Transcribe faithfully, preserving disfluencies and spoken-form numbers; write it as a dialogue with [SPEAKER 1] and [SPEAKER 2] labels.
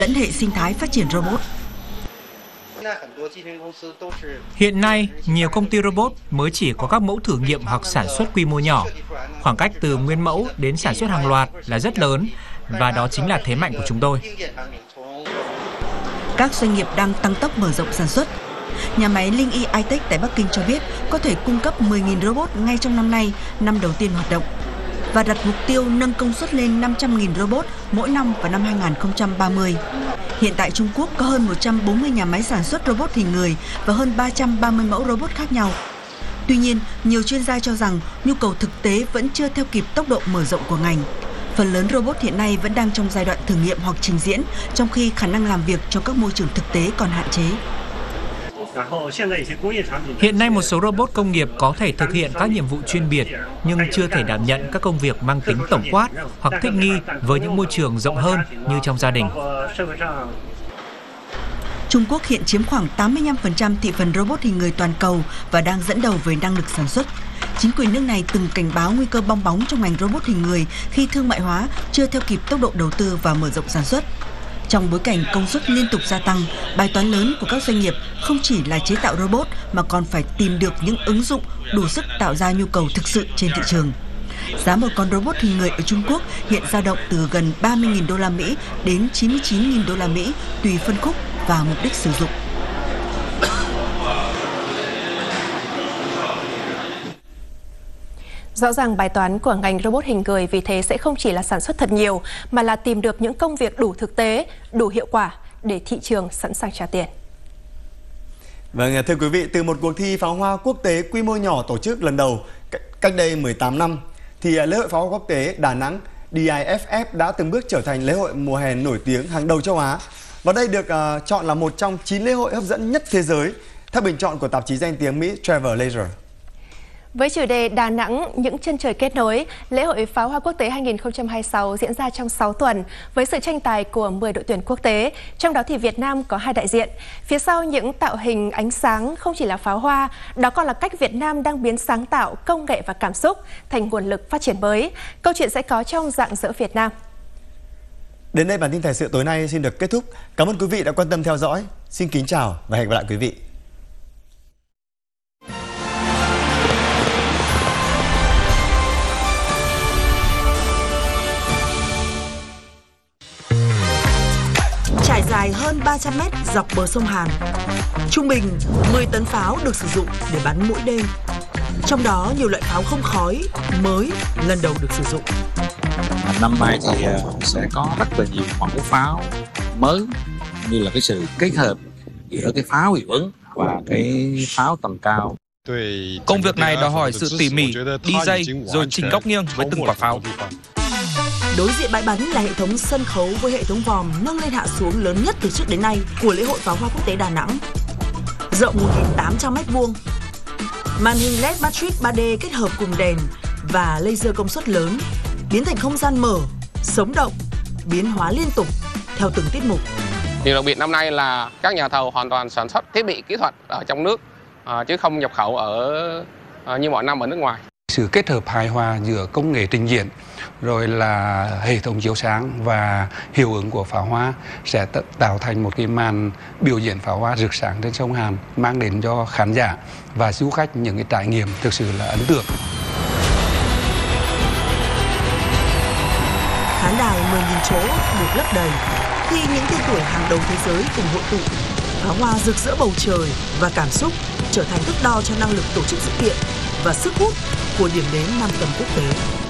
[SPEAKER 1] lẫn hệ sinh thái phát triển robot.
[SPEAKER 2] Hiện nay, nhiều công ty robot mới chỉ có các mẫu thử nghiệm hoặc sản xuất quy mô nhỏ. Khoảng cách từ nguyên mẫu đến sản xuất hàng loạt là rất lớn, và đó chính là thế mạnh của chúng tôi.
[SPEAKER 1] Các doanh nghiệp đang tăng tốc mở rộng sản xuất. Nhà máy Linh Y iTech tại Bắc Kinh cho biết có thể cung cấp mười nghìn robot ngay trong năm nay, năm đầu tiên hoạt động, và đặt mục tiêu nâng công suất lên năm trăm nghìn robot mỗi năm vào năm hai nghìn không trăm ba mươi. Hiện tại Trung Quốc có hơn một trăm bốn mươi nhà máy sản xuất robot hình người và hơn ba trăm ba mươi mẫu robot khác nhau. Tuy nhiên, nhiều chuyên gia cho rằng nhu cầu thực tế vẫn chưa theo kịp tốc độ mở rộng của ngành. Phần lớn robot hiện nay vẫn đang trong giai đoạn thử nghiệm hoặc trình diễn, trong khi khả năng làm việc trong các môi trường thực tế còn hạn chế.
[SPEAKER 2] Hiện nay một số robot công nghiệp có thể thực hiện các nhiệm vụ chuyên biệt, nhưng chưa thể đảm nhận các công việc mang tính tổng quát hoặc thích nghi với những môi trường rộng hơn như trong gia đình.
[SPEAKER 1] Trung Quốc hiện chiếm khoảng tám mươi lăm phần trăm thị phần robot hình người toàn cầu và đang dẫn đầu về năng lực sản xuất. Chính quyền nước này từng cảnh báo nguy cơ bong bóng trong ngành robot hình người khi thương mại hóa chưa theo kịp tốc độ đầu tư và mở rộng sản xuất. Trong bối cảnh công suất liên tục gia tăng, bài toán lớn của các doanh nghiệp không chỉ là chế tạo robot mà còn phải tìm được những ứng dụng đủ sức tạo ra nhu cầu thực sự trên thị trường. Giá một con robot hình người ở Trung Quốc hiện dao động từ gần ba mươi nghìn đô la Mỹ đến chín mươi chín nghìn đô la Mỹ tùy phân khúc và mục đích sử dụng.
[SPEAKER 3] Rõ ràng bài toán của ngành robot hình người vì thế sẽ không chỉ là sản xuất thật nhiều, mà là tìm được những công việc đủ thực tế, đủ hiệu quả để thị trường sẵn sàng trả tiền.
[SPEAKER 4] Vâng, thưa quý vị, từ một cuộc thi pháo hoa quốc tế quy mô nhỏ tổ chức lần đầu cách đây mười tám năm, thì lễ hội pháo hoa quốc tế Đà Nẵng D I F F đã từng bước trở thành lễ hội mùa hè nổi tiếng hàng đầu châu Á. Và đây được uh, chọn là một trong chín lễ hội hấp dẫn nhất thế giới, theo bình chọn của tạp chí danh tiếng Mỹ Travel Leisure.
[SPEAKER 3] Với chủ đề Đà Nẵng, những chân trời kết nối, lễ hội pháo hoa quốc tế hai nghìn không trăm hai mươi sáu diễn ra trong sáu tuần với sự tranh tài của mười đội tuyển quốc tế, trong đó thì Việt Nam có hai đại diện. Phía sau những tạo hình ánh sáng không chỉ là pháo hoa, đó còn là cách Việt Nam đang biến sáng tạo, công nghệ và cảm xúc thành nguồn lực phát triển mới. Câu chuyện sẽ có trong Rạng Rỡ Việt Nam.
[SPEAKER 4] Đến đây bản tin thời sự tối nay xin được kết thúc. Cảm ơn quý vị đã quan tâm theo dõi. Xin kính chào và hẹn gặp lại quý vị.
[SPEAKER 1] Trải dài hơn ba trăm mét dọc bờ sông Hàn. Trung bình mười tấn pháo được sử dụng để bắn mỗi đêm. Trong đó nhiều loại pháo không khói mới lần đầu được sử dụng.
[SPEAKER 5] Năm nay thì sẽ có rất là nhiều mẫu pháo mới, như là cái sự kết hợp giữa cái pháo hiệu ứng và cái pháo tầm cao.
[SPEAKER 6] Công việc này đòi hỏi sự tỉ mỉ, đi dây rồi chỉnh góc nghiêng với từng quả pháo.
[SPEAKER 1] Đối diện bãi bắn là hệ thống sân khấu với hệ thống vòm nâng lên hạ xuống lớn nhất từ trước đến nay của lễ hội pháo hoa quốc tế Đà Nẵng. Rộng một nghìn tám trăm mét vuông. Màn hình led matrix ba D kết hợp cùng đèn và laser công suất lớn biến thành không gian mở, sống động, biến hóa liên tục theo từng tiết mục.
[SPEAKER 7] Điều đặc biệt năm nay là các nhà thầu hoàn toàn sản xuất thiết bị kỹ thuật ở trong nước, chứ không nhập khẩu ở như mọi năm ở nước ngoài.
[SPEAKER 8] Sự kết hợp hài hòa giữa công nghệ trình diễn, rồi là hệ thống chiếu sáng và hiệu ứng của pháo hoa sẽ tạo thành một cái màn biểu diễn pháo hoa rực sáng trên sông Hàn, mang đến cho khán giả và du khách những cái trải nghiệm thực sự là ấn tượng.
[SPEAKER 1] Khán đài mười nghìn chỗ được lấp đầy khi những tên tuổi hàng đầu thế giới cùng hội tụ. Pháo hoa rực rỡ bầu trời và cảm xúc trở thành thước đo cho năng lực tổ chức sự kiện và sức hút của điểm đến năm tầm quốc tế.